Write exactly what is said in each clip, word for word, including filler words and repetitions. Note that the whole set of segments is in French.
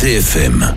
C F M,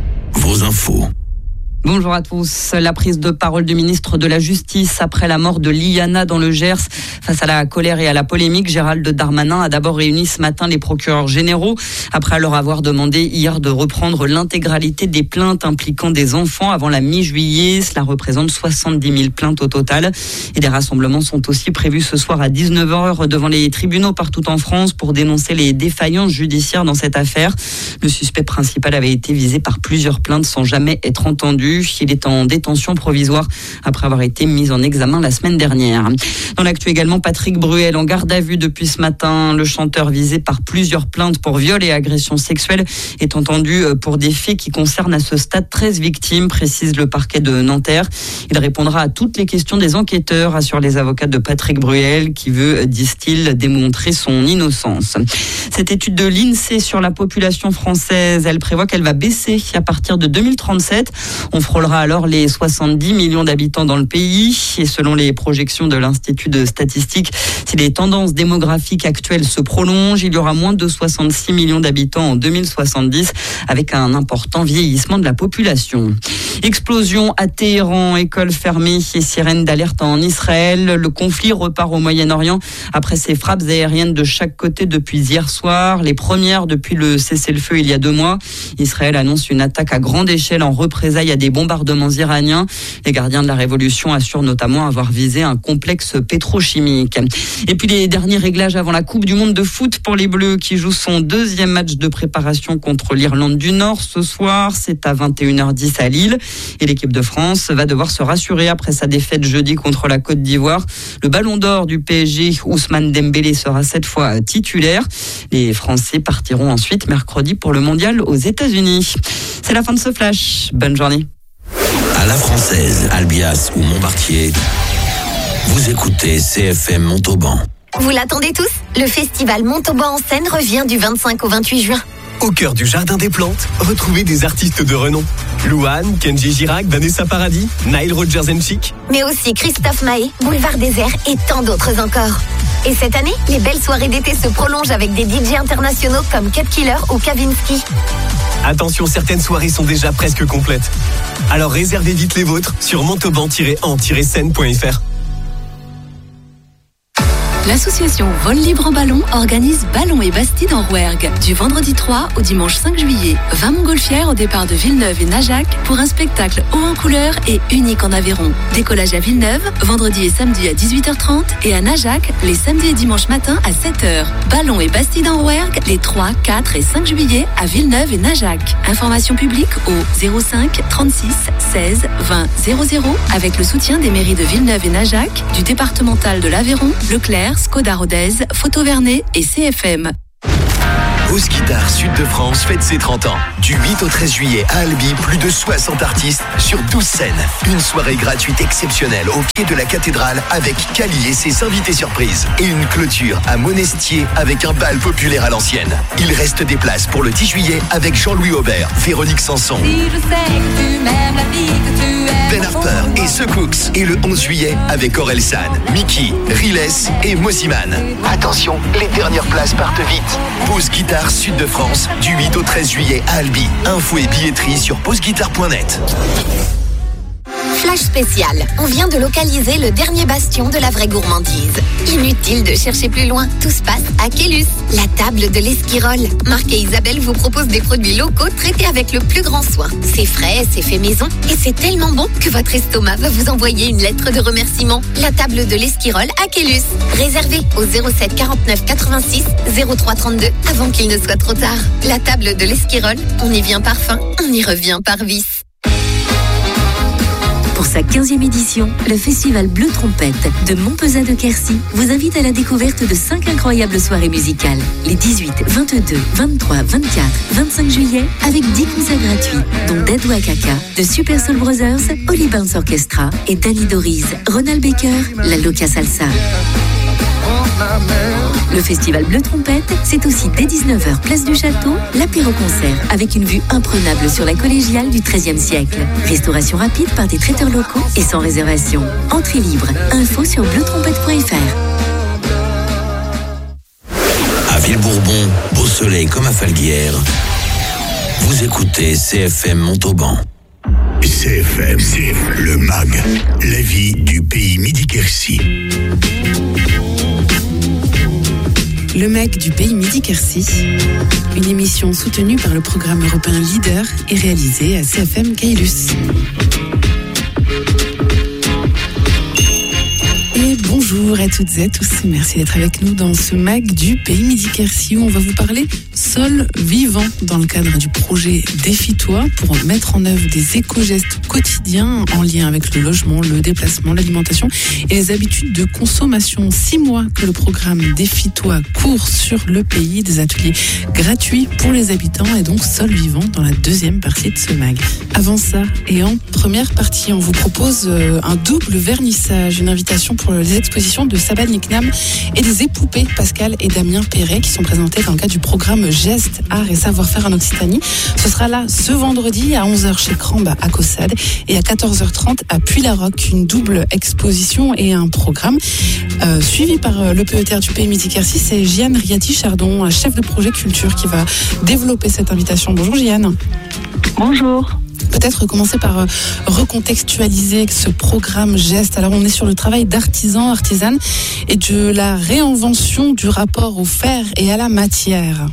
vos infos. Bonjour à tous. La prise de parole du ministre de la Justice après la mort de Liana dans le Gers. Face à la colère et à la polémique, Gérald Darmanin a d'abord réuni ce matin les procureurs généraux après leur avoir demandé hier de reprendre l'intégralité des plaintes impliquant des enfants avant la mi-juillet. Cela représente soixante-dix mille plaintes au total. Et des rassemblements sont aussi prévus ce soir à dix-neuf heures devant les tribunaux partout en France pour dénoncer les défaillances judiciaires dans cette affaire. Le suspect principal avait été visé par plusieurs plaintes sans jamais être entendu. Il est en détention provisoire après avoir été mis en examen la semaine dernière. Dans l'actu également, Patrick Bruel en garde à vue depuis ce matin. Le chanteur visé par plusieurs plaintes pour viol et agression sexuelle est entendu pour des faits qui concernent à ce stade treize victimes, précise le parquet de Nanterre. Il répondra à toutes les questions des enquêteurs, assurent les avocats de Patrick Bruel, qui veut, disent-ils, démontrer son innocence. Cette étude de l'INSEE sur la population française, elle prévoit qu'elle va baisser à partir de deux mille trente-sept. On frôlera alors les soixante-dix millions d'habitants dans le pays. Et selon les projections de l'Institut de statistique, si les tendances démographiques actuelles se prolongent, il y aura moins de soixante-six millions d'habitants en deux mille soixante-dix, avec un important vieillissement de la population. Explosion à Téhéran, école fermée et sirène d'alerte en Israël. Le conflit repart au Moyen-Orient après ces frappes aériennes de chaque côté depuis hier soir. Les premières depuis le cessez-le-feu il y a deux mois. Israël annonce une attaque à grande échelle en représailles à des bombardements iraniens. Les gardiens de la révolution assurent notamment avoir visé un complexe pétrochimique. Et puis les derniers réglages avant la Coupe du Monde de foot pour les Bleus qui jouent son deuxième match de préparation contre l'Irlande du Nord ce soir. C'est à vingt et une heures dix à Lille. Et l'équipe de France va devoir se rassurer après sa défaite jeudi contre la Côte d'Ivoire. Le ballon d'or du P S G, Ousmane Dembélé, sera cette fois titulaire. Les Français partiront ensuite mercredi pour le mondial aux États-Unis. C'est la fin de ce flash. Bonne journée. À la française, Albias ou Montbartier, vous écoutez C F M Montauban. Vous l'attendez tous ? Le festival Montauban en scène revient du vingt-cinq au vingt-huit juin. Au cœur du Jardin des Plantes, retrouvez des artistes de renom. Louane, Kenji Girac, Vanessa Paradis, Nile Rodgers and Chic. Mais aussi Christophe Maé, Boulevard Désert et tant d'autres encore. Et cette année, les belles soirées d'été se prolongent avec des D J internationaux comme Cut Killer ou Kavinsky. Attention, certaines soirées sont déjà presque complètes. Alors réservez vite les vôtres sur montauban tiret en tiret scène point f r. L'association Vol Libre en Ballon organise Ballon et Bastide en Rouergue du vendredi trois au dimanche cinq juillet. vingt montgolfières au départ de Villeneuve et Najac pour un spectacle haut en couleur et unique en Aveyron. Décollage à Villeneuve, vendredi et samedi à dix-huit heures trente et à Najac, les samedis et dimanches matin à sept heures. Ballon et Bastide en Rouergue les trois, quatre et cinq juillet à Villeneuve et Najac. Information publique au zéro cinq trente-six seize vingt zéro zéro avec le soutien des mairies de Villeneuve et Najac, du départemental de l'Aveyron, Leclerc, Skoda Rodez, Photo Vernet et C F M. Pause Guitare Sud de France fête ses trente ans. Du huit au treize juillet à Albi, plus de soixante artistes sur douze scènes. Une soirée gratuite exceptionnelle au pied de la cathédrale avec Cali et ses invités surprises. Et une clôture à Monestier avec un bal populaire à l'ancienne. Il reste des places pour le dix juillet avec Jean-Louis Aubert, Véronique Sanson, Ben Harper et The Cooks. Et le onze juillet avec Aurel San, Mickey, Riles et Mosiman. Attention, les dernières places partent vite. Pause Guitare Sud de France, du huit au treize juillet à Albi. Info et billetterie sur pause guitare point net. Flash spécial. On vient de localiser le dernier bastion de la vraie gourmandise. Inutile de chercher plus loin. Tout se passe à Quélus, la table de l'Esquirol. Marc et Isabelle vous proposent des produits locaux traités avec le plus grand soin. C'est frais, c'est fait maison et c'est tellement bon que votre estomac va vous envoyer une lettre de remerciement. La table de l'Esquirol à Quélus. Réservez au zéro sept quarante-neuf quatre-vingt-six zéro trois trente-deux avant qu'il ne soit trop tard. La table de l'Esquirol, on y vient par faim, on y revient par vice. Pour sa quinzième édition, le festival Bleu Trompette de Montpezat de Quercy vous invite à la découverte de cinq incroyables soirées musicales. Les dix-huit, vingt-deux, vingt-trois, vingt-quatre, vingt-cinq juillet avec dix concerts gratuits, dont Dead Wakaka, de Super Soul Brothers, Holly Bounce Orchestra et Danny Doris, Ronald Baker, La Loca Salsa. Le festival Bleu Trompette, c'est aussi dès dix-neuf heures, place du Château, l'apéro-concert avec une vue imprenable sur la collégiale du treizième siècle. Restauration rapide par des traiteurs locaux et sans réservation. Entrée libre. Info sur bleu trompette point f r. À Villebourbon, beau soleil comme à Falguière. Vous écoutez C F M Montauban. C F M, C F M, le M A G, la vie du pays Midi-Quercy. Le M A G du pays Midi-Quercy, une émission soutenue par le programme européen Leader et réalisée à C F M Caylus. Et bonjour à toutes et à tous, merci d'être avec nous dans ce M A G du pays Midi-Quercy où on va vous parler sol vivant dans le cadre du projet Défie-toi pour mettre en œuvre des éco-gestes quotidiens en lien avec le logement, le déplacement, l'alimentation et les habitudes de consommation. Six mois que le programme Défie-toi court sur le pays, des ateliers gratuits pour les habitants et donc sol vivant dans la deuxième partie de ce M A G. Avant ça et en première partie, on vous propose un double vernissage, une invitation pour les expositions de Saban Niknam et des épopées Pascal et Damien Perret qui sont présentées dans le cadre du programme Gestes, Art et Savoir-faire en Occitanie. Ce sera là ce vendredi à onze heures chez Crambe à Caussade et à quatorze heures trente à Puy-la-Roque. Une double exposition et un programme euh, suivi par le P E T R du pays Midi-Quercy. C'est Gianne Riati-Chardon, chef de projet culture, qui va développer cette invitation. Bonjour Gianne. Bonjour. Peut-être commencer par recontextualiser ce programme Geste. Alors on est sur le travail d'artisans, artisanes et de la réinvention du rapport au fer et à la matière.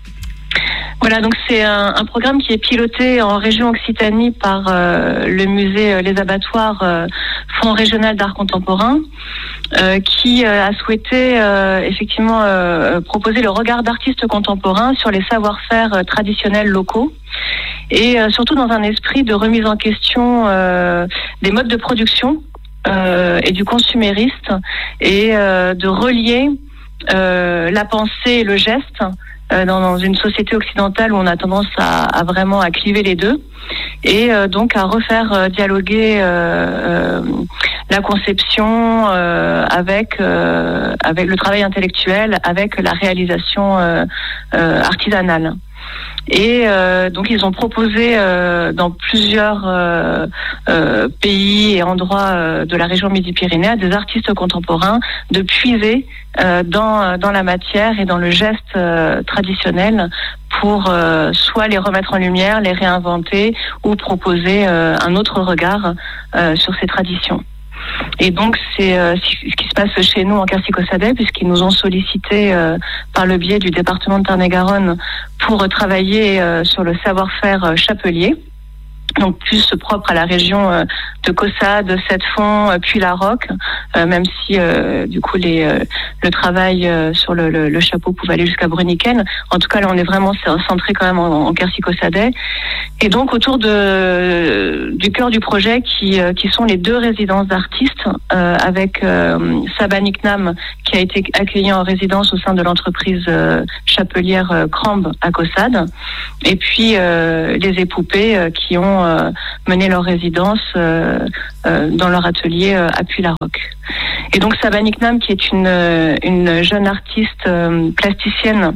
Voilà, donc c'est un, un programme qui est piloté en région Occitanie par euh, le musée euh, Les Abattoirs, euh, Fonds régional d'art contemporain, euh, qui euh, a souhaité euh, effectivement euh, proposer le regard d'artistes contemporains sur les savoir-faire euh, traditionnels locaux. Et euh, surtout dans un esprit de remise en question euh, des modes de production euh, et du consumériste et euh, de relier euh, la pensée et le geste euh, dans, dans une société occidentale où on a tendance à, à vraiment à cliver les deux et euh, donc à refaire euh, dialoguer euh, euh, la conception euh, avec euh, avec le travail intellectuel, avec la réalisation euh, euh, artisanale. Et euh, donc ils ont proposé euh, dans plusieurs euh, euh, pays et endroits euh, de la région Midi-Pyrénées à des artistes contemporains de puiser euh, dans dans la matière et dans le geste euh, traditionnel pour euh, soit les remettre en lumière, les réinventer ou proposer euh, un autre regard euh, sur ces traditions. Et donc c'est euh, ce qui se passe chez nous en Quercy-Caussade, puisqu'ils nous ont sollicité euh, par le biais du département de Tarn-et-Garonne pour euh, travailler euh, sur le savoir-faire euh, chapelier, donc plus propre à la région euh, de Caussade, Sept-Fonds, euh, puis la Roque, euh, même si euh, du coup les, euh, le travail euh, sur le, le, le chapeau pouvait aller jusqu'à Bruniquel. En tout cas là on est vraiment centré quand même en, en Quercy-Caussade. Et donc autour de du cœur du projet qui euh, qui sont les deux résidences d'artistes euh, avec euh, Saban Niknam qui a été accueilli en résidence au sein de l'entreprise euh, chapelière euh, Crambe à Caussade, et puis euh, les épopées euh, qui ont euh, mené leur résidence euh, euh, dans leur atelier euh, à Puy-la-Roque. Et donc Saban Niknam, qui est une une jeune artiste euh, plasticienne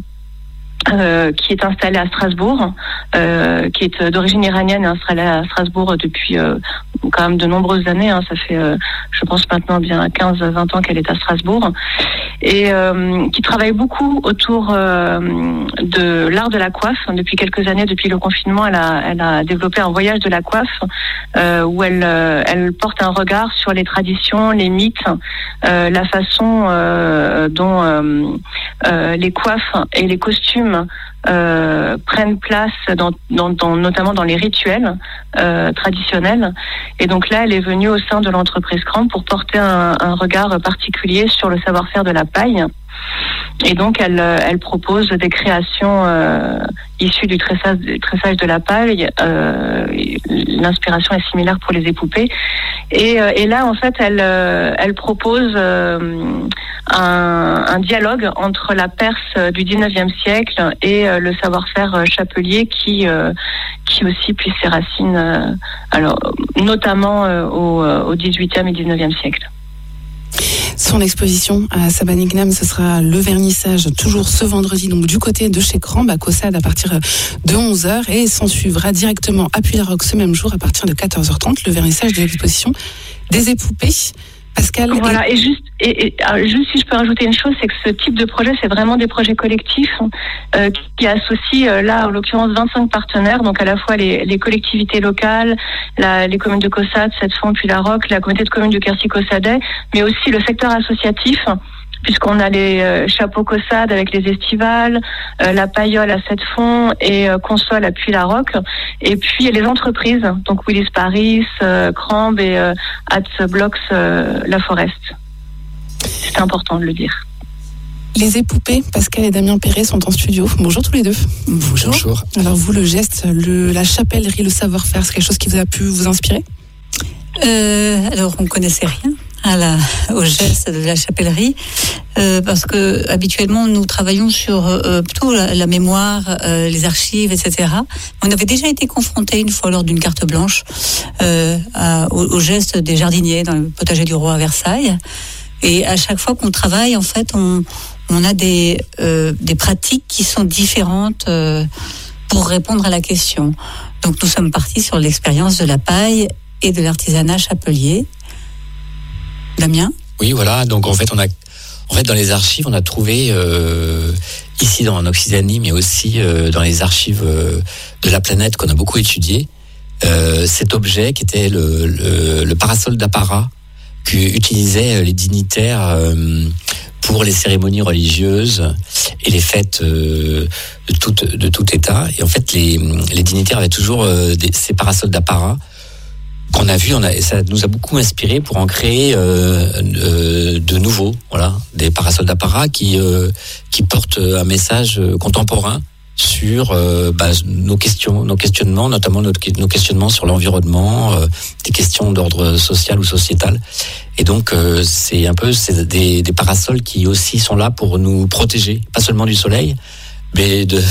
Euh, qui est installée à Strasbourg, euh, qui est d'origine iranienne et installée à Strasbourg depuis euh, quand même de nombreuses années, hein, ça fait euh, je pense maintenant bien quinze à vingt ans qu'elle est à Strasbourg, et euh, qui travaille beaucoup autour euh, de l'art de la coiffe. Depuis quelques années, depuis le confinement, elle a, elle a développé un voyage de la coiffe euh, où elle, euh, elle porte un regard sur les traditions, les mythes, euh, la façon euh, dont euh, euh, les coiffes et les costumes Euh, prennent place dans, dans, dans, notamment dans les rituels euh, traditionnels. Et donc là, elle est venue au sein de l'entreprise Crambe pour porter un, un regard particulier sur le savoir-faire de la paille. Et donc, elle, elle propose des créations euh, issues du tressage, du tressage de la paille. Euh, l'inspiration est similaire pour les épopées. Et, et là, en fait, elle, elle propose euh, un, un dialogue entre la Perse du dix-neuvième siècle et le savoir-faire chapelier qui, euh, qui aussi puise ses racines, euh, alors, notamment euh, au, au dix-huitième et dix-neuvième siècle. Son exposition à Saban Niknam, ce sera le vernissage toujours ce vendredi, donc du côté de chez Crambe à Caussade à partir de onze heures, et s'en suivra directement à Puy-la-Roque ce même jour à partir de quatorze heures trente le vernissage de l'exposition des épopées Pascal. Voilà, et juste, et, et alors, juste si je peux rajouter une chose, c'est que ce type de projet, c'est vraiment des projets collectifs euh, qui, qui associent euh, là, en l'occurrence, vingt-cinq partenaires, donc à la fois les, les collectivités locales, la, les communes de Caussade, Sept-Fonds, puis la Roque, la communauté de communes du Quercy-Caussade, mais aussi le secteur associatif, puisqu'on a les euh, chapeaux Caussade avec les estivales, euh, la Paillole à Sept-Fonds et euh, Console à Puy-la-Roque, et puis les entreprises, donc Willis Paris, euh, Crambe et euh, At Blocks euh, La Forest. C'est important de le dire. Les Époupées, Pascal et Damien Perret sont en studio. Bonjour tous les deux. Bonjour. Bonjour. Alors vous, le geste, le, la chapellerie, le savoir-faire, c'est quelque chose qui vous a pu vous inspirer ? euh, Alors on ne connaissait rien à la, au geste de la chapellerie, euh, parce que habituellement nous travaillons sur euh, plutôt la, la mémoire, euh, les archives, et cetera. On avait déjà été confrontés une fois lors d'une carte blanche euh, à, au, au geste des jardiniers dans le potager du roi à Versailles. Et à chaque fois qu'on travaille, en fait, on, on a des, euh, des pratiques qui sont différentes euh, pour répondre à la question. Donc nous sommes partis sur l'expérience de la paille et de l'artisanat chapelier. Damien ? Oui, voilà. Donc en fait, on a, en fait, dans les archives, on a trouvé euh, ici dans en Occitanie, mais aussi euh, dans les archives euh, de la planète qu'on a beaucoup étudié, euh, cet objet qui était le, le, le parasol d'apparat qu'utilisaient les dignitaires euh, pour les cérémonies religieuses et les fêtes euh, de tout de tout état. Et en fait, les, les dignitaires avaient toujours euh, des, ces parasols d'apparat qu'on a vu, on a, ça nous a beaucoup inspiré pour en créer euh, euh, de nouveaux, voilà, des parasols d'apparat qui euh, qui portent un message contemporain sur euh, bah, nos questions, nos questionnements, notamment notre, nos questionnements sur l'environnement, euh, des questions d'ordre social ou sociétal. Et donc euh, c'est un peu c'est des, des parasols qui aussi sont là pour nous protéger, pas seulement du soleil, mais de,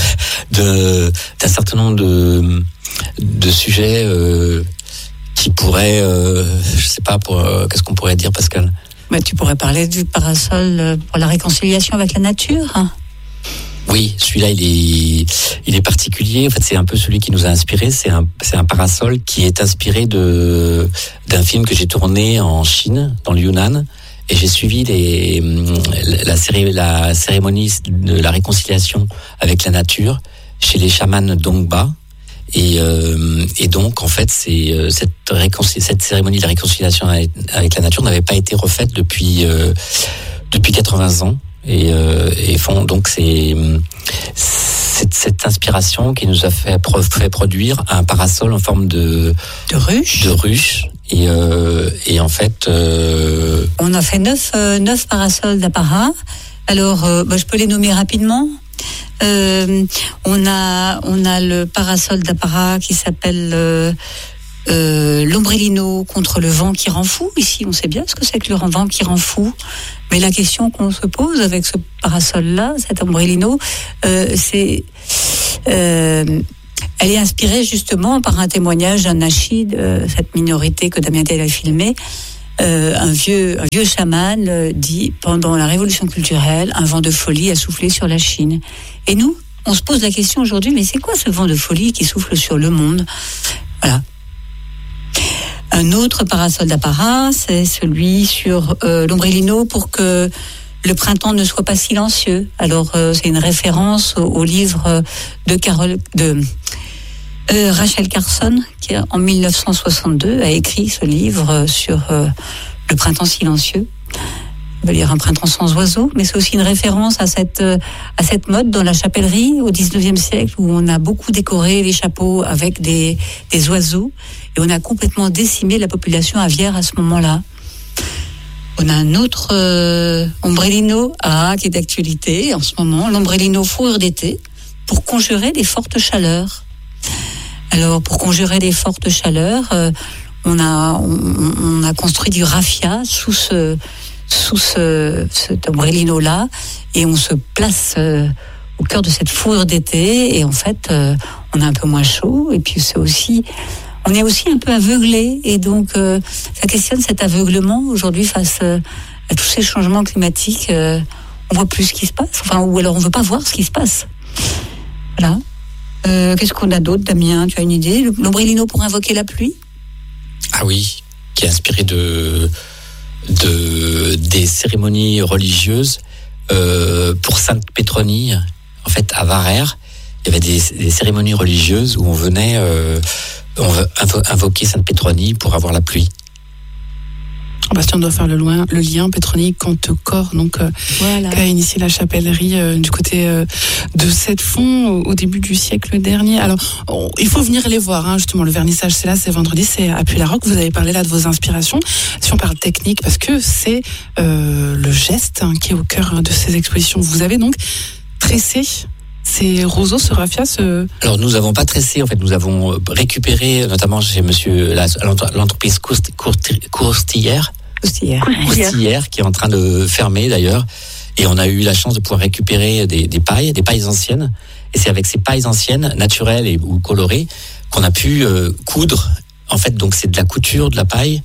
de d'un certain nombre de de sujets. Euh, qui pourrait, euh, je sais pas, pour, euh, qu'est-ce qu'on pourrait dire, Pascal ? Bah, tu pourrais parler du parasol pour la réconciliation avec la nature. Oui, celui-là, il est, il est particulier. En fait, c'est un peu celui qui nous a inspiré. C'est un, c'est un parasol qui est inspiré de, d'un film que j'ai tourné en Chine, dans le Yunnan. Et j'ai suivi les, la, céré, la cérémonie de la réconciliation avec la nature chez les chamans Dongba. Et, euh, et donc, en fait, c'est euh, cette, réconcil- cette cérémonie de la réconciliation avec, avec la nature n'avait pas été refaite depuis euh, depuis quatre-vingts ans. Et, euh, et font donc c'est cette, cette inspiration qui nous a fait, fait produire un parasol en forme de de ruche. De ruche. Et, euh, et en fait, euh... on a fait neuf euh, neuf parasols d'apparat. Alors, euh, bah, je peux les nommer rapidement. Euh, on a on a le parasol d'apparat qui s'appelle euh, euh, l'ombrellino contre le vent qui rend fou. Ici, on sait bien ce que c'est que le vent qui rend fou. Mais la question qu'on se pose avec ce parasol-là, cet ombrellino, euh, c'est euh, elle est inspirée justement par un témoignage d'un Nachid, euh, cette minorité que Damien Tell a filmé. Euh, un vieux, un vieux chaman euh, dit pendant la révolution culturelle, un vent de folie a soufflé sur la Chine. Et nous, on se pose la question aujourd'hui, mais c'est quoi ce vent de folie qui souffle sur le monde ? Voilà. Un autre parasol d'apparat, c'est celui sur euh, l'ombrellino pour que le printemps ne soit pas silencieux. Alors euh, c'est une référence au, au livre de Carole de Euh, Rachel Carson, qui en dix-neuf cent soixante-deux a écrit ce livre sur euh, le printemps silencieux. On va dire un printemps sans oiseaux, mais c'est aussi une référence à cette euh, à cette mode dans la chapellerie au dix-neuvième siècle où on a beaucoup décoré les chapeaux avec des des oiseaux et on a complètement décimé la population aviaire à ce moment-là. On a un autre euh, ombrellino ah, qui est d'actualité en ce moment, l'ombrellino fourrure d'été pour conjurer des fortes chaleurs. Alors, pour conjurer des fortes chaleurs, euh, on a on, on a construit du raffia sous ce sous ce cet ombrellino-là, et on se place euh, au cœur de cette fourrure d'été, et en fait, euh, on a un peu moins chaud, et puis c'est aussi on est aussi un peu aveuglé, et donc euh, ça questionne cet aveuglement aujourd'hui face euh, à tous ces changements climatiques. Euh, on voit plus ce qui se passe, enfin, ou alors on veut pas voir ce qui se passe. Voilà. Euh, qu'est-ce qu'on a d'autre, Damien ? Tu as une idée ? L'ombrellino pour invoquer la pluie ? Ah oui, qui est inspiré de de des cérémonies religieuses euh, pour Sainte Pétronie. En fait, à Varère, il y avait des, des cérémonies religieuses où on venait euh, on invo- invoquer Sainte Pétronie pour avoir la pluie. Bastien doit faire le, loin, le lien Pétronie Cantecor, donc euh, voilà. Qui a initié la chapellerie euh, du côté euh, de Sept-Fonds au, au début du siècle dernier. Alors, on, il faut venir les voir, hein, justement. Le vernissage, c'est là, c'est vendredi, c'est à Puy-la-Roque. Vous avez parlé là de vos inspirations. Si on parle technique, parce que c'est euh, le geste hein, qui est au cœur de ces expositions. Vous avez donc tressé ces roseaux, ce raffia, ce... Alors, nous n'avons pas tressé, en fait, nous avons récupéré, notamment chez monsieur, la, l'entreprise Coursti, Coursti, Courstillère, Courstillère. Courstillère, qui est en train de fermer, d'ailleurs. Et on a eu la chance de pouvoir récupérer des, des pailles, des pailles anciennes. Et c'est avec ces pailles anciennes, naturelles et, ou colorées, qu'on a pu euh, coudre. En fait, donc, c'est de la couture, de la paille.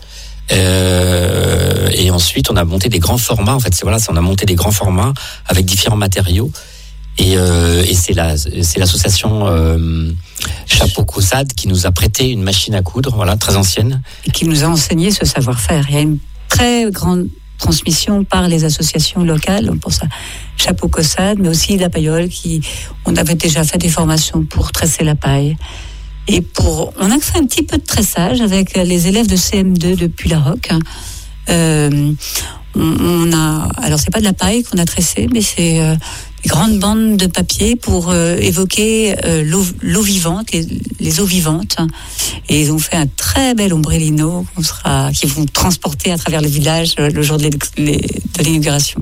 Euh, et ensuite, on a monté des grands formats. En fait, c'est, voilà, c'est, on a monté des grands formats avec différents matériaux. Et, euh, et c'est, la, c'est l'association euh, Chapeau Cossade qui nous a prêté une machine à coudre, voilà, très ancienne. Et qui nous a enseigné ce savoir-faire. Il y a une très grande transmission par les associations locales. On pense à Chapeau Cossade, mais aussi la Paillole, qui, on avait déjà fait des formations pour tresser la paille. Et pour, on a fait un petit peu de tressage avec les élèves de C M deux de Puy-la-Roque. Euh, on, on a, alors c'est pas de la paille qu'on a tressé, mais c'est euh, des grandes bandes de papier pour euh, évoquer euh, l'eau, l'eau vivante, les, les eaux vivantes. Et ils ont fait un très bel ombrellino qu'on sera, qu'ils vont transporter à travers le village le jour de, de l'inauguration.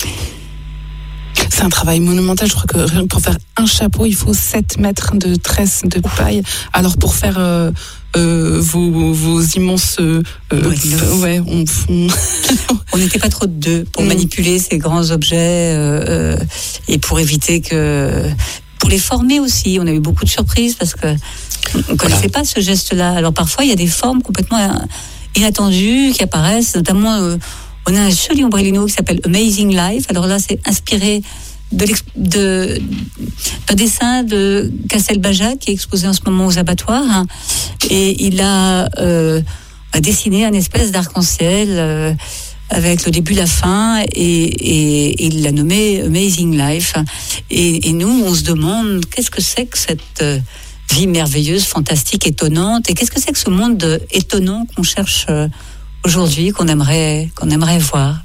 C'est un travail monumental. Je crois que rien que pour faire un chapeau, il faut sept mètres de tresse de paille. Alors pour faire euh, euh, vos, vos immenses... Euh, oui, euh, ouais, on... on n'était pas trop de deux pour mmh. manipuler ces grands objets euh, euh, et pour éviter que... Pour les former aussi, on a eu beaucoup de surprises parce que on ne connaissait pas ce geste-là. Alors parfois, il y a des formes complètement inattendues qui apparaissent, notamment... Euh, on a un joli ombrellino qui s'appelle Amazing Life. Alors là, c'est inspiré de, de, d'un dessin de Castelbajac qui est exposé en ce moment aux abattoirs. Hein. Et il a, euh, a dessiné un espèce d'arc-en-ciel euh, avec le début, la fin, et, et, et il l'a nommé Amazing Life. Et, et nous, on se demande qu'est-ce que c'est que cette euh, vie merveilleuse, fantastique, étonnante, et qu'est-ce que c'est que ce monde étonnant qu'on cherche euh, aujourd'hui, qu'on aimerait, qu'on aimerait voir.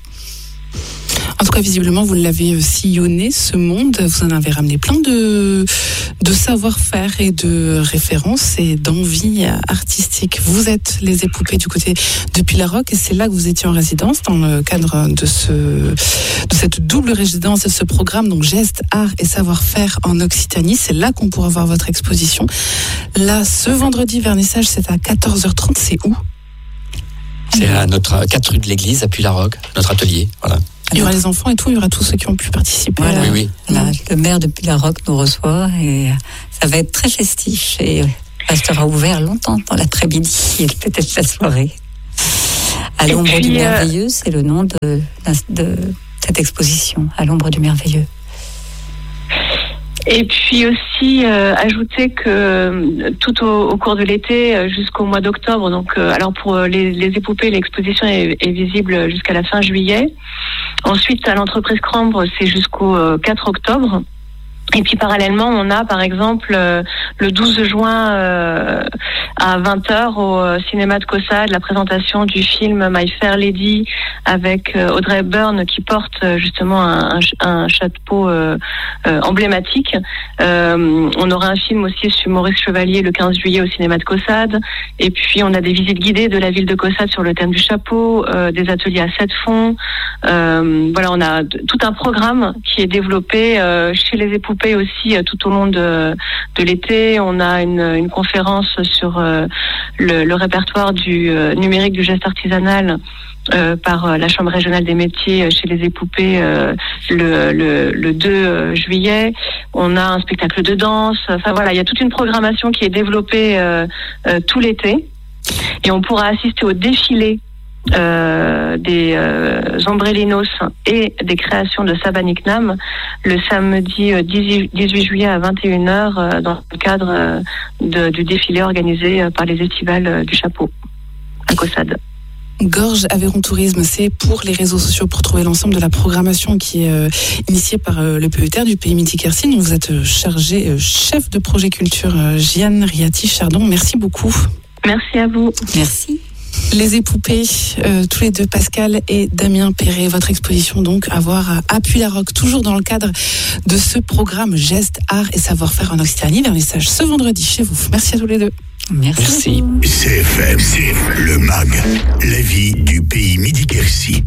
En tout cas, visiblement, vous l'avez sillonné, ce monde. Vous en avez ramené plein de, de savoir-faire et de références et d'envie artistique. Vous êtes les épopées du côté de Puy-la-Roque et c'est là que vous étiez en résidence dans le cadre de, ce, de cette double résidence et ce programme, donc Gestes, Art et Savoir-faire en Occitanie. C'est là qu'on pourra voir votre exposition. Là, ce vendredi, vernissage, c'est à quatorze heures trente. C'est où ? C'est à notre quatre rue de l'église, à Puy-la-Roque, notre atelier. Voilà. Il y aura les enfants et tout, il y aura tous ceux qui ont pu participer. Voilà. Oui, oui. Là, le maire de Puy-la-Roque nous reçoit et ça va être très festif et restera ouvert longtemps dans l'après-midi et peut-être la soirée. À l'ombre puis, du merveilleux, euh... c'est le nom de, de cette exposition, à l'ombre du merveilleux. Et puis aussi euh, ajouter que euh, tout au, au cours de l'été euh, jusqu'au mois d'octobre, donc euh, alors pour euh, les, les épopées, l'exposition est, est visible jusqu'à la fin juillet. Ensuite, à l'entreprise Crambre, c'est jusqu'au euh, quatre octobre. Et puis parallèlement, on a par exemple euh, le douze juin euh, à vingt heures au euh, cinéma de Caussade la présentation du film My Fair Lady avec euh, Audrey Hepburn qui porte euh, justement un, un, un chapeau euh, euh, emblématique. Euh, on aura un film aussi sur Maurice Chevalier le quinze juillet au cinéma de Caussade. Et puis on a des visites guidées de la ville de Caussade sur le thème du chapeau, euh, des ateliers à Sept-Fonds. Euh, voilà, on a tout un programme qui est développé euh, chez les épopées aussi euh, tout au long de, de l'été. On a une, une conférence sur euh, le, le répertoire du euh, numérique du geste artisanal euh, par euh, la Chambre régionale des métiers euh, chez les épopées euh, le, le, le deux juillet. On a un spectacle de danse. Enfin voilà, il y a toute une programmation qui est développée euh, euh, tout l'été. Et on pourra assister au défilé Euh, des euh, ombrellinos et des créations de Sabaniknam le samedi euh, dix-huit juillet à vingt et une heures euh, dans le cadre euh, de, du défilé organisé euh, par les estivales euh, du chapeau à Caussade. Gorge Aveyron Tourisme, c'est pour les réseaux sociaux pour trouver l'ensemble de la programmation qui est euh, initiée par euh, le P E T R du Pays Midi-Quercy. Donc vous êtes euh, chargé, euh, chef de projet culture, euh, Jeanne Riati-Chardon. Merci beaucoup. Merci à vous. Merci. Les Époupées, euh, tous les deux, Pascal et Damien Perret. Votre exposition donc à voir à Appuie-la-Roque, toujours dans le cadre de ce programme Gestes, Art et Savoir-faire en Occitanie. Vernissage ce vendredi chez vous. Merci à tous les deux. Merci. Merci. C F M, c'est le MAG, la vie du Pays Midi-Quercy.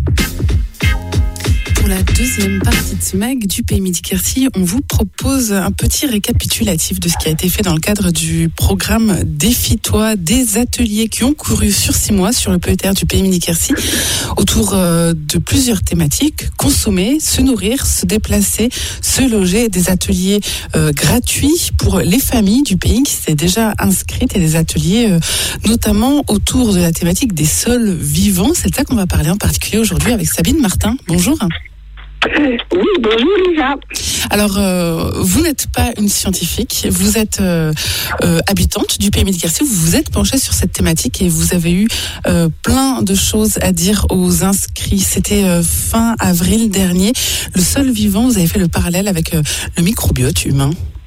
Pour la deuxième partie de ce mag du Pays Midi-Quercy, on vous propose un petit récapitulatif de ce qui a été fait dans le cadre du programme Défie-toi, des ateliers qui ont couru sur six mois sur le P E T R du Pays Midi-Quercy autour euh, de plusieurs thématiques: consommer, se nourrir, se déplacer, se loger, des ateliers euh, gratuits pour les familles du pays qui s'étaient déjà inscrites et des ateliers euh, notamment autour de la thématique des sols vivants. C'est de ça qu'on va parler en particulier aujourd'hui avec Sabine Martin. Bonjour. Oui, bonjour Lisa. Alors, euh, vous n'êtes pas une scientifique, vous êtes euh, euh, habitante du Pays Midi-Quercy, vous vous êtes penchée sur cette thématique et vous avez eu euh, plein de choses à dire aux inscrits. C'était euh, fin avril dernier. Le sol vivant, vous avez fait le parallèle avec euh, le microbiote humain.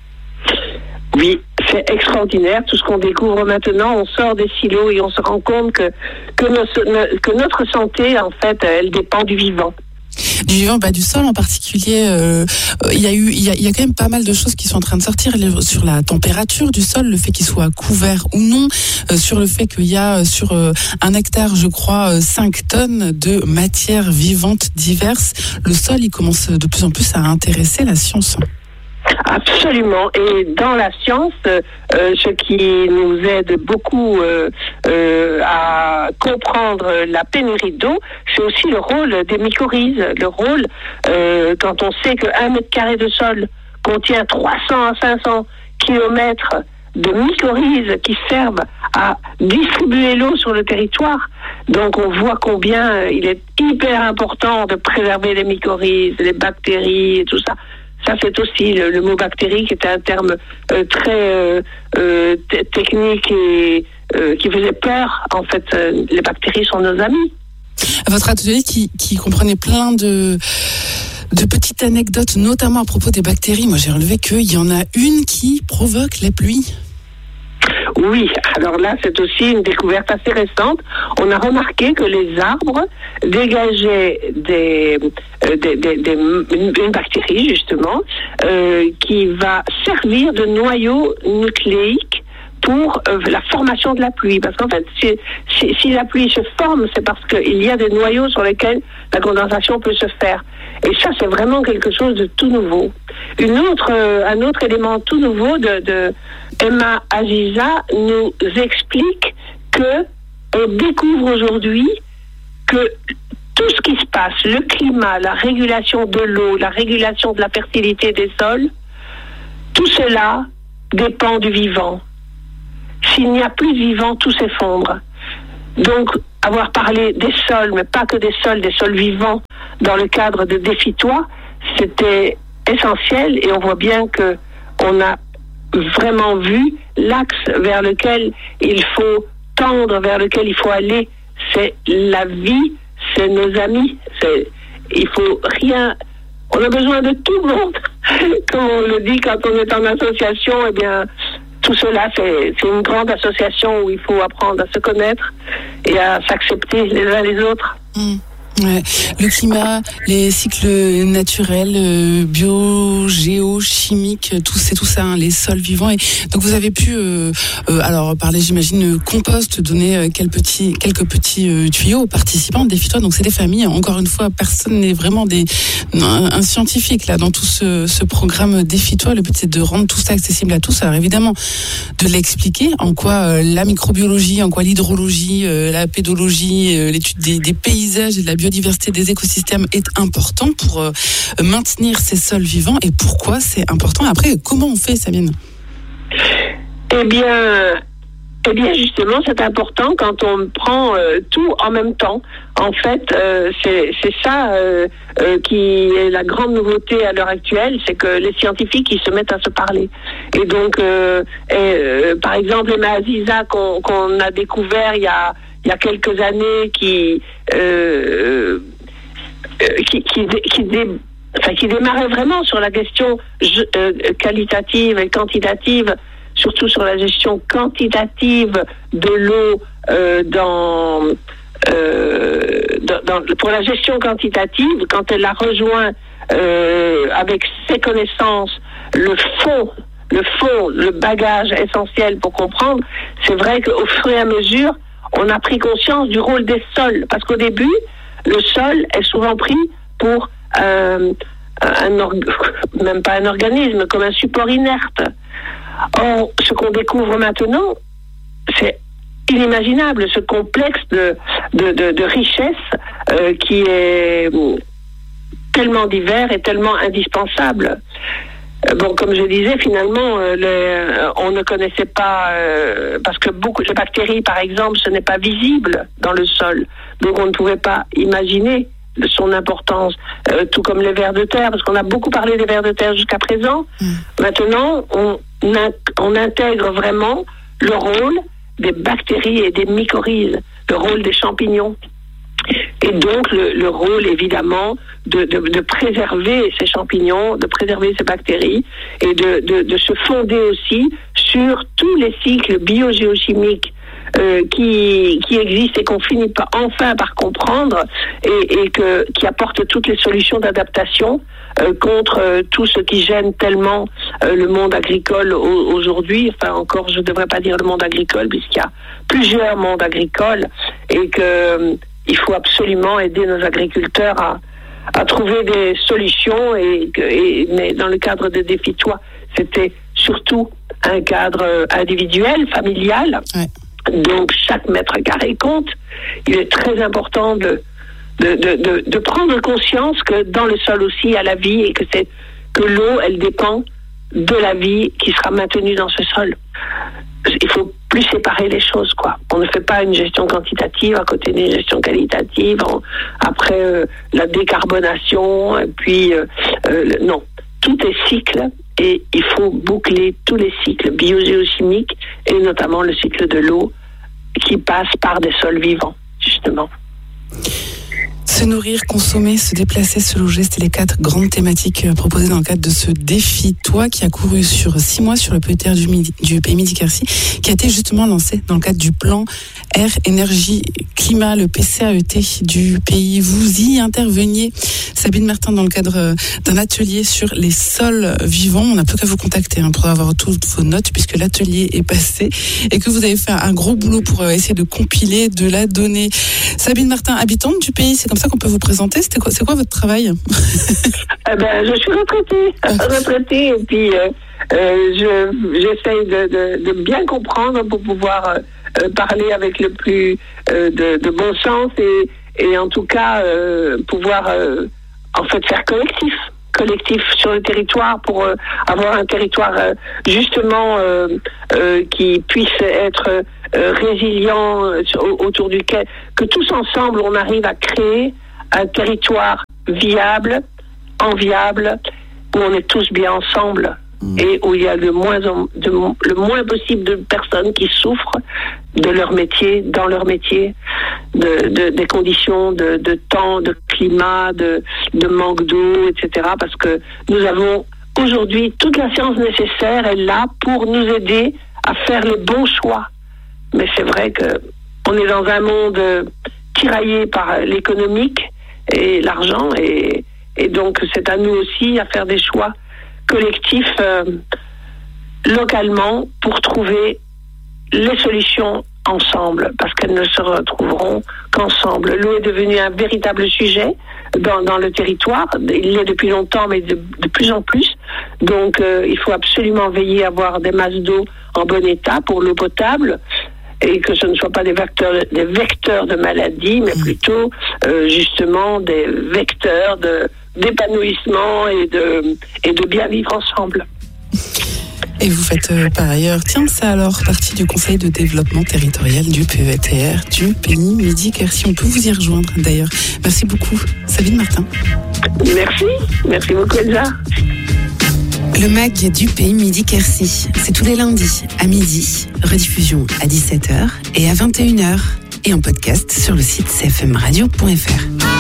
Oui, c'est extraordinaire tout ce qu'on découvre maintenant. On sort des silos et on se rend compte que, que, nos, que notre santé, en fait, elle dépend du vivant. Du vivant, bah, du sol en particulier, euh, il y a eu, il y a, il y a quand même pas mal de choses qui sont en train de sortir sur la température du sol, le fait qu'il soit couvert ou non, euh, sur le fait qu'il y a sur euh, un hectare, je crois, cinq tonnes de matières vivantes diverses. Le sol, il commence de plus en plus à intéresser la science. Absolument. Et dans la science, euh, ce qui nous aide beaucoup euh, euh, à comprendre la pénurie d'eau, c'est aussi le rôle des mycorhizes. Le rôle, euh, quand on sait qu'un mètre carré de sol contient trois cents à cinq cents kilomètres de mycorhizes qui servent à distribuer l'eau sur le territoire. Donc on voit combien il est hyper important de préserver les mycorhizes, les bactéries et tout ça. Ça, c'est aussi le, le mot bactérie qui était un terme euh, très euh, euh, t- technique et euh, qui faisait peur. En fait, euh, les bactéries sont nos amis. Votre atelier qui, qui comprenait plein de, de petites anecdotes, notamment à propos des bactéries. Moi, j'ai relevé qu'il y en a une qui provoque les pluies. Oui, alors là, c'est aussi une découverte assez récente. On a remarqué que les arbres dégageaient des, euh, des, des, des, une bactérie, justement, euh, qui va servir de noyau nucléique pour euh, la formation de la pluie. Parce qu'en fait, si, si, si la pluie se forme, c'est parce qu'il y a des noyaux sur lesquels la condensation peut se faire. Et ça, c'est vraiment quelque chose de tout nouveau. Une autre, euh, un autre élément tout nouveau de, de Emma Aziza nous explique que on découvre aujourd'hui que tout ce qui se passe, le climat, la régulation de l'eau, la régulation de la fertilité des sols, tout cela dépend du vivant. S'il n'y a plus de vivant, tout s'effondre. Donc, avoir parlé des sols, mais pas que des sols, des sols vivants, dans le cadre de Défie-toi, c'était essentiel et on voit bien que on a vraiment vu l'axe vers lequel il faut tendre, vers lequel il faut aller. C'est la vie, c'est nos amis. C'est, il faut rien. On a besoin de tout le monde. Comme on le dit quand on est en association, eh bien, tout cela, c'est, c'est une grande association où il faut apprendre à se connaître et à s'accepter les uns les autres. Mmh. Ouais. Le climat, les cycles naturels, euh, bio, géo, chimiques, tout c'est tout ça, hein, les sols vivants. Et donc vous avez pu, euh, euh, alors parler, j'imagine, compost, donner euh, quelques petits, quelques petits euh, tuyaux aux participants de Défie-toi. Donc c'est des familles. Encore une fois, personne n'est vraiment des un, un scientifique là dans tout ce, ce programme Défie-toi. Le but c'est de rendre tout ça accessible à tous. Alors évidemment, de l'expliquer en quoi euh, la microbiologie, en quoi l'hydrologie, euh, la pédologie, euh, l'étude des, des paysages et de la biodiversité biodiversité des écosystèmes est important pour euh, maintenir ces sols vivants et pourquoi c'est important. Après, comment on fait, Sabine ? Eh bien, eh bien justement, c'est important quand on prend euh, tout en même temps. En fait, euh, c'est, c'est ça euh, euh, qui est la grande nouveauté à l'heure actuelle, c'est que les scientifiques ils se mettent à se parler. Et donc, euh, et, euh, euh, par exemple, les Maziza qu'on, qu'on a découvert il y a, il y a quelques années, qui, euh, euh, qui, qui, qui, dé, enfin, qui démarrait vraiment sur la question euh, qualitative et quantitative, surtout sur la gestion quantitative de l'eau euh, dans, euh, dans, dans, pour la gestion quantitative, quand elle a rejoint euh, avec ses connaissances le fond, le fond, le bagage essentiel pour comprendre, c'est vrai qu'au fur et à mesure, on a pris conscience du rôle des sols, parce qu'au début, le sol est souvent pris pour euh, un org... même pas un organisme, comme un support inerte. Or, ce qu'on découvre maintenant, c'est inimaginable, ce complexe de, de, de, de richesse euh, qui est tellement divers et tellement indispensable. Euh, bon, comme je disais, finalement, euh, le, on ne connaissait pas, euh, parce que beaucoup de bactéries, par exemple, ce n'est pas visible dans le sol, donc on ne pouvait pas imaginer son importance, euh, tout comme les vers de terre, parce qu'on a beaucoup parlé des vers de terre jusqu'à présent. Mmh. Maintenant, on, on intègre vraiment le rôle des bactéries et des mycorhizes, le rôle des champignons. Et donc, le, le rôle, évidemment, de, de, de préserver ces champignons, de préserver ces bactéries, et de, de, de se fonder aussi sur tous les cycles biogéochimiques Euh, qui, qui existe et qu'on finit par, enfin par comprendre et, et que, qui apporte toutes les solutions d'adaptation euh, contre euh, tout ce qui gêne tellement euh, le monde agricole au, aujourd'hui. Enfin, encore, je ne devrais pas dire le monde agricole, puisqu'il y a plusieurs mondes agricoles et que euh, il faut absolument aider nos agriculteurs à, à trouver des solutions. Et, et, mais dans le cadre de Défie-toi, c'était surtout un cadre individuel, familial. Ouais. Donc, chaque mètre carré compte. Il est très important de, de, de, de, de prendre conscience que dans le sol aussi, il y a la vie et que, c'est, que l'eau, elle dépend de la vie qui sera maintenue dans ce sol. Il faut plus séparer les choses, quoi. On ne fait pas une gestion quantitative à côté d'une gestion qualitative, en, après euh, la décarbonation, et puis, euh, euh, le, non. Tout est cycle. Et il faut boucler tous les cycles biogéochimiques et notamment le cycle de l'eau qui passe par des sols vivants, justement. Se nourrir, consommer, se déplacer, se loger, c'était les quatre grandes thématiques proposées dans le cadre de ce Défie-toi qui a couru sur six mois sur le P E T R du, du Pays Midi-Quercy, qui a été justement lancé dans le cadre du plan Air, Énergie, Climat, le P C A E T du pays. Vous y interveniez, Sabine Martin, dans le cadre d'un atelier sur les sols vivants. On n'a plus qu'à vous contacter hein, pour avoir toutes vos notes, puisque l'atelier est passé et que vous avez fait un gros boulot pour essayer de compiler de la donnée. Sabine Martin, habitante du pays, c'est comme ça qu'on peut vous présenter. C'était quoi, c'est quoi votre travail? eh ben, je suis retraitée, retraitée et puis euh, euh, je, j'essaye de, de, de bien comprendre pour pouvoir euh, parler avec le plus euh, de, de bon sens et, et en tout cas euh, pouvoir euh, en fait faire collectif. collectif sur le territoire pour euh, avoir un territoire euh, justement euh, euh, qui puisse être euh, résilient euh, autour duquel, que tous ensemble on arrive à créer un territoire viable, enviable, où on est tous bien ensemble mmh. et où il y a le moins, de, le moins possible de personnes qui souffrent de leur métier, dans leur métier, de, de, des conditions de, de temps, de climat, de, de manque d'eau, et cetera. Parce que nous avons aujourd'hui toute la science nécessaire est là pour nous aider à faire les bons choix. Mais c'est vrai que on est dans un monde tiraillé par l'économique et l'argent, et, et donc c'est à nous aussi à faire des choix collectifs euh, localement pour trouver les solutions ensemble, parce qu'elles ne se retrouveront qu'ensemble. L'eau est devenue un véritable sujet dans, dans le territoire. Il l'est depuis longtemps, mais de, de plus en plus. Donc, euh, il faut absolument veiller à avoir des masses d'eau en bon état pour l'eau potable, et que ce ne soit pas des vecteurs, des vecteurs de maladies, mais plutôt euh, justement des vecteurs de, d'épanouissement et de, et de bien vivre ensemble. Et vous faites euh, par ailleurs, tiens, ça alors, partie du Conseil de développement territorial du P E T R du Pays Midi-Quercy. On peut vous y rejoindre d'ailleurs. Merci beaucoup, Sabine Martin. Merci, merci beaucoup Elsa. Le mag du Pays Midi-Quercy, c'est tous les lundis à midi, rediffusion à dix-sept heures et à vingt et une heures et en podcast sur le site c f m radio point f r.